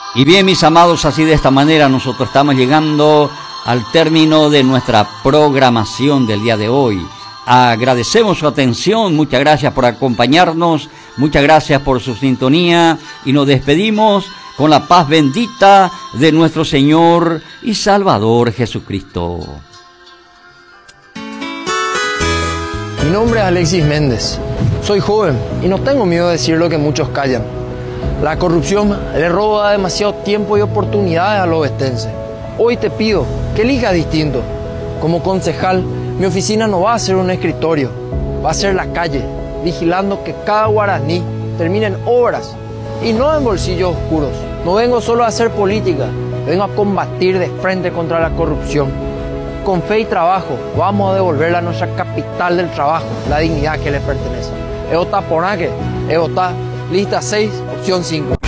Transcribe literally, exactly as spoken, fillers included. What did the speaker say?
Y bien, mis amados, así de esta manera nosotros estamos llegando al término de nuestra programación del día de hoy. Agradecemos su atención, muchas gracias por acompañarnos, muchas gracias por su sintonía y nos despedimos con la paz bendita de nuestro Señor y Salvador Jesucristo. Mi nombre es Alexis Méndez, soy joven y no tengo miedo de decir lo que muchos callan. La corrupción le roba demasiado tiempo y oportunidades a los ovestenses. Hoy te pido que elijas distinto. Como concejal, mi oficina no va a ser un escritorio, va a ser la calle, vigilando que cada guaraní termine en obras y no en bolsillos oscuros. No vengo solo a hacer política, vengo a combatir de frente contra la corrupción. Con fe y trabajo vamos a devolverle a nuestra capital del trabajo la dignidad que le pertenece. Eota Ponaque, Eota, lista seis, opción cinco.